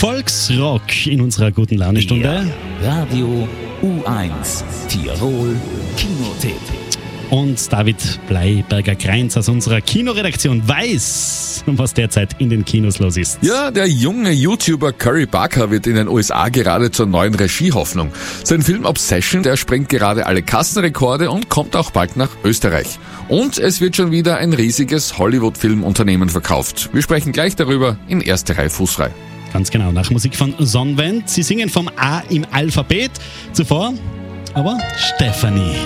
Volksrock in unserer guten Laune-Stunde. Radio U1 Tirol Kinotipp. Und David Bleiberger-Kreinz aus unserer Kinoredaktion weiß, was derzeit in den Kinos los ist. Ja, der junge YouTuber Curry Barker wird in den USA gerade zur neuen Regiehoffnung. Sein Film Obsession, der sprengt gerade alle Kassenrekorde und kommt auch bald nach Österreich. Und es wird schon wieder ein riesiges Hollywood-Filmunternehmen verkauft. Wir sprechen gleich darüber in erster Reihe fußfrei. Ganz genau, nach Musik von Sonnenwend. Sie singen vom A im Alphabet. Zuvor aber Stefanie.